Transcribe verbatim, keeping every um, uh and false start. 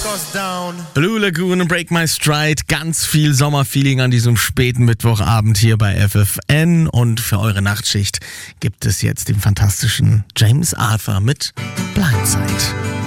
Blue Lagoon und Break My Stride. Ganz viel Sommerfeeling an diesem späten Mittwochabend hier bei F F N. Und für eure Nachtschicht gibt es jetzt den fantastischen James Arthur mit Blindside.